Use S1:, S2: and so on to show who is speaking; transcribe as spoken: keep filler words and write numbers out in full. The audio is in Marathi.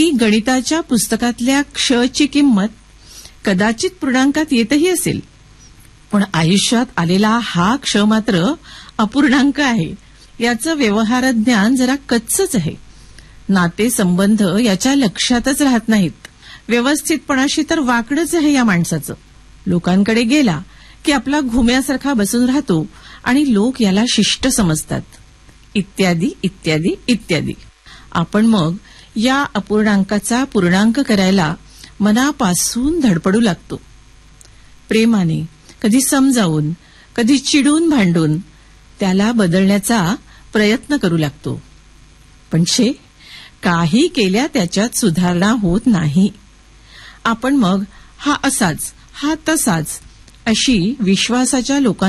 S1: ती गणिताच्या पुस्तकातल्या क्षची किंमत कदाचित पूर्णांकात येतही असेल, पण आयुष्यात आलेला हा क्ष मात्र अपूर्णांक आहे. याचं व्यवहार ज्ञान जरा कच्चच आहे. नाते संबंध याच्या लक्षातच राहत नाहीत. व्यवस्थितपणाशी तर वाकडच आहे या माणसाचं. लोकांकडे गेला की आपला घुम्यासारखा बसून राहतो आणि लोक याला शिष्ट समजतात, इत्यादी इत्यादी इत्यादी. आपण मग या अपूर्णांकाचा पूर्णांक करायला मनापासून धडपडू लागतो. प्रेमाने, कधी समजावून, कधी चिडून भांडून त्याला बदलण्याचा प्रयत्न करू लागतो. पण छे, काही केल्या त्याच्यात सुधारणा होत नाही. आपण मग हा असाच, हा तसाच अशी विश्वासाच्या लोकांना